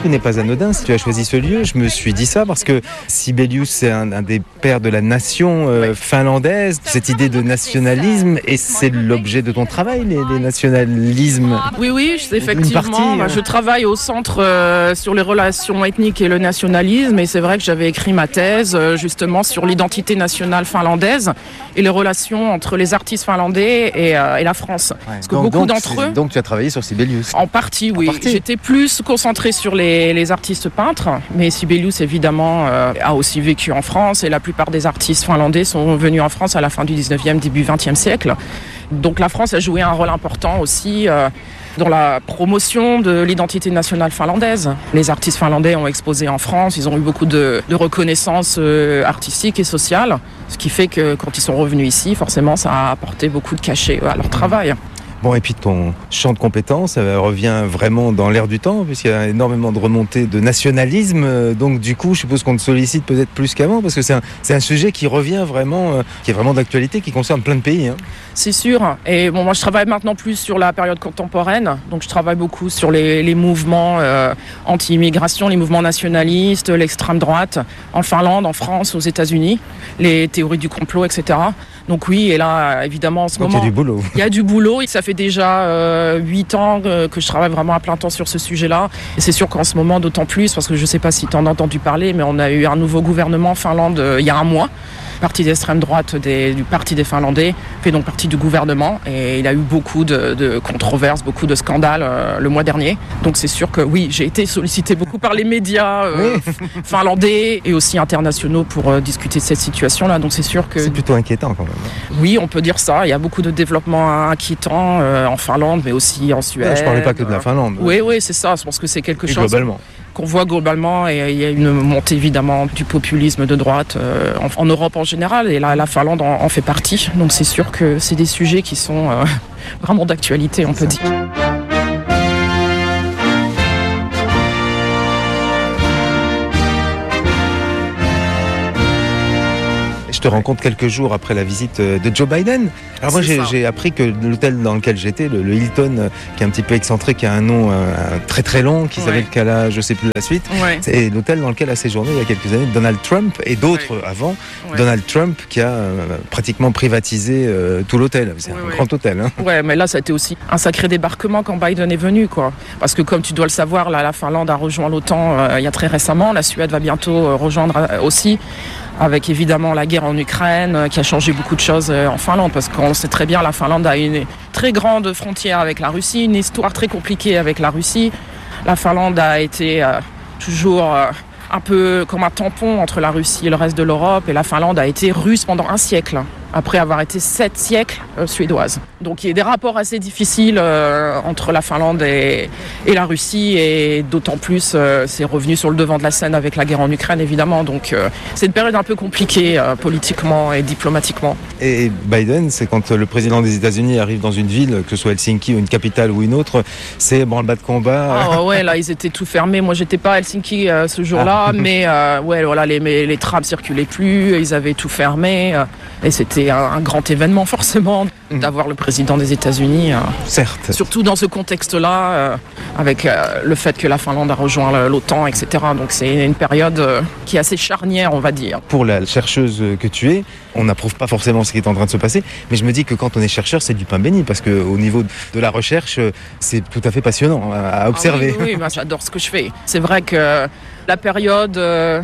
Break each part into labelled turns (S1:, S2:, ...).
S1: coup n'est pas anodin si tu as choisi ce lieu. Je me suis dit ça parce que Sibelius, c'est un des pères de la nation finlandaise, cette idée de nationalisme, et c'est l'objet de ton travail, les nationalismes.
S2: Oui, effectivement. Je travaille au centre sur les relations ethniques et le nationalisme, et c'est vrai que j'avais écrit ma thèse justement sur l'identité nationale finlandaise et les relations entre les artistes finlandais et la France. Parce que beaucoup d'entre eux...
S1: Donc tu as travaillé sur Sibelius.
S2: En partie, oui. J'étais plus concentrée sur les artistes peintres, mais Sibelius, évidemment, a aussi vécu en France, et la plupart des artistes finlandais sont venus en France à la fin du 19e, début 20e siècle. Donc la France a joué un rôle important aussi dans la promotion de l'identité nationale finlandaise. Les artistes finlandais ont exposé en France, ils ont eu beaucoup de reconnaissance artistique et sociale, ce qui fait que quand ils sont revenus ici, forcément, ça a apporté beaucoup de cachet à leur travail.
S1: Bon, et puis ton champ de compétences revient vraiment dans l'air du temps, puisqu'il y a énormément de remontées de nationalisme. Donc du coup, je suppose qu'on te sollicite peut-être plus qu'avant, parce que c'est un sujet qui revient vraiment, qui est vraiment d'actualité, qui concerne plein de pays.
S2: C'est sûr. Et bon, moi je travaille maintenant plus sur la période contemporaine. Donc je travaille beaucoup sur les mouvements anti-immigration, les mouvements nationalistes, l'extrême droite, en Finlande, en France, aux États-Unis, les théories du complot, etc. Donc oui, et là, évidemment, en ce moment...
S1: il y a du boulot.
S2: Il y a du boulot. Ça fait déjà 8 ans que je travaille vraiment à plein temps sur ce sujet-là. Et c'est sûr qu'en ce moment, d'autant plus, parce que je ne sais pas si tu en as entendu parler, mais on a eu un nouveau gouvernement en Finlande il y a un mois. Parti d'extrême droite du Parti des Finlandais fait donc partie du gouvernement, et il a eu beaucoup de controverses, beaucoup de scandales le mois dernier. Donc c'est sûr que oui, j'ai été sollicité beaucoup par les médias finlandais et aussi internationaux pour discuter de cette situation-là. Donc c'est sûr que...
S1: C'est plutôt inquiétant quand même.
S2: Oui, on peut dire ça. Il y a beaucoup de développements inquiétants en Finlande, mais aussi en Suède.
S1: Je ne parlais pas que de la Finlande.
S2: Oui, c'est ça. Je pense que c'est quelque chose...
S1: Globalement.
S2: Qu'on voit globalement, et il y a une montée évidemment du populisme de droite en Europe en général, et là la Finlande en fait partie. Donc c'est sûr que c'est des sujets qui sont vraiment d'actualité, on peut dire.
S1: Je te rencontre quelques jours après la visite de Joe Biden. Alors moi j'ai appris que l'hôtel dans lequel j'étais, le Hilton, qui est un petit peu excentré, qui a un nom très très long, qui s'appelle Cala, je sais plus la suite, c'est l'hôtel dans lequel a séjourné il y a quelques années Donald Trump et d'autres avant. Donald Trump qui a pratiquement privatisé tout l'hôtel. C'est un grand hôtel.
S2: Ouais, mais là ça a été aussi un sacré débarquement quand Biden est venu, quoi. Parce que comme tu dois le savoir, là, la Finlande a rejoint l'OTAN il y a très récemment. La Suède va bientôt rejoindre aussi, avec évidemment la guerre en Ukraine qui a changé beaucoup de choses en Finlande, parce qu'on sait très bien la Finlande a une très grande frontière avec la Russie, une histoire très compliquée avec la Russie. La Finlande a été toujours un peu comme un tampon entre la Russie et le reste de l'Europe, et la Finlande a été russe pendant un siècle, après avoir été 7 siècles suédoise. Donc il y a des rapports assez difficiles entre la Finlande et la Russie, et d'autant plus c'est revenu sur le devant de la scène avec la guerre en Ukraine évidemment. Donc c'est une période un peu compliquée politiquement et diplomatiquement.
S1: Et Biden, c'est quand le président des États-Unis arrive dans une ville, que ce soit Helsinki ou une capitale ou une autre, c'est branle-bas de combat.
S2: Ah ouais, là ils étaient tout fermés. Moi j'étais pas à Helsinki ce jour-là, mais voilà, les trams circulaient plus, ils avaient tout fermé, et c'était un grand événement forcément d'avoir le président des États-Unis.
S1: Certes.
S2: Surtout dans ce contexte-là, avec le fait que la Finlande a rejoint l'OTAN, etc. Donc c'est une période qui est assez charnière, on va dire.
S1: Pour la chercheuse que tu es, on n'approuve pas forcément ce qui est en train de se passer, mais je me dis que quand on est chercheur, c'est du pain béni, parce qu'au niveau de la recherche, c'est tout à fait passionnant à observer.
S2: Oui, j'adore ce que je fais. C'est vrai que la période...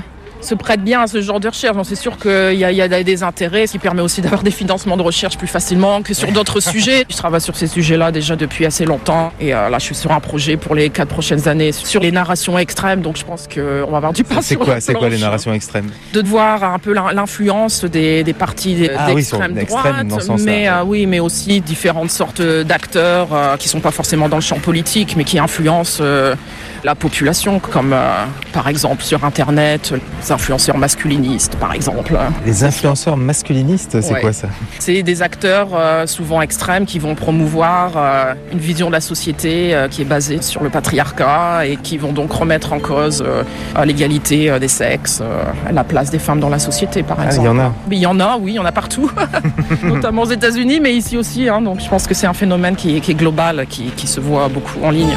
S2: se prête bien à ce genre de recherche. C'est sûr qu'il y a des intérêts, ce qui permet aussi d'avoir des financements de recherche plus facilement que sur d'autres sujets. Je travaille sur ces sujets-là déjà depuis assez longtemps, et là je suis sur un projet pour les 4 prochaines années sur les narrations extrêmes, donc je pense qu'on va avoir du pain sur le planche.
S1: C'est quoi les narrations extrêmes?
S2: De voir un peu l'influence des partis d'extrême droite, mais aussi différentes sortes d'acteurs qui sont pas forcément dans le champ politique, mais qui influencent la population, comme par exemple sur Internet, les influenceurs masculinistes par exemple.
S1: Les influenceurs masculinistes, c'est quoi ça?
S2: C'est des acteurs souvent extrêmes qui vont promouvoir une vision de la société qui est basée sur le patriarcat, et qui vont donc remettre en cause l'égalité des sexes, la place des femmes dans la société par exemple.
S1: Il y en a?
S2: Mais il y en a, oui, il y en a partout, notamment aux États-Unis, mais ici aussi. Donc je pense que c'est un phénomène qui est global, qui se voit beaucoup en ligne.